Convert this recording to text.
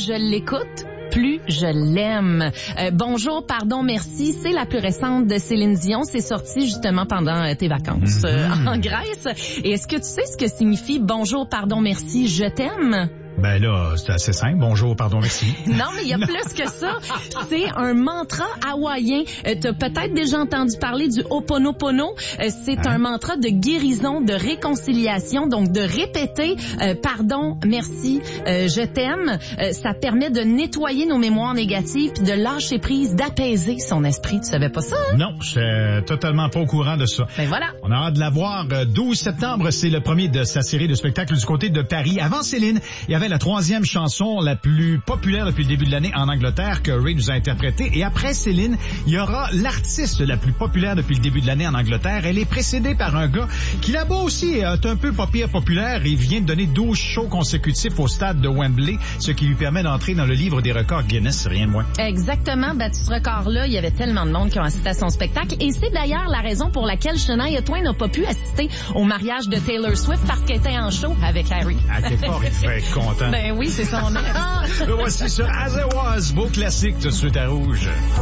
je l'écoute, plus je l'aime. Bonjour, pardon, merci. C'est la plus récente de Céline Dion. C'est sorti justement pendant tes vacances en Grèce. Et est-ce que tu sais ce que signifie bonjour, pardon, merci, je t'aime? Ben là, c'est assez simple. Bonjour, pardon, merci. Non, mais il y a plus que ça. C'est un mantra hawaïen. T'as peut-être déjà entendu parler du Ho'oponopono. C'est un mantra de guérison, de réconciliation. Donc, de répéter pardon, merci, je t'aime. Ça permet de nettoyer nos mémoires négatives puis de lâcher prise, d'apaiser son esprit. Tu savais pas ça, hein? Non, je suis totalement pas au courant de ça. Ben voilà. On a hâte de la voir. 12 septembre, c'est le premier de sa série de spectacles du côté de Paris. Avant Céline, il y avait la troisième chanson la plus populaire depuis le début de l'année en Angleterre que Ray nous a interprétée. Et après Céline, il y aura l'artiste la plus populaire depuis le début de l'année en Angleterre. Elle est précédée par un gars qui là-bas aussi est un peu pas pire populaire. Il vient de donner 12 shows consécutifs au stade de Wembley, ce qui lui permet d'entrer dans le livre des records Guinness, rien de moins. Exactement. Battu ce record-là, il y avait tellement de monde qui ont assisté à son spectacle. Et c'est d'ailleurs la raison pour laquelle Shania Twain n'a pas pu assister au mariage de Taylor Swift parce qu'elle était en show avec Harry. À quelque part, il fait être content. Ben oui, c'est son nom. Le voici sur As I Was, beau classique tout de suite à Rouge.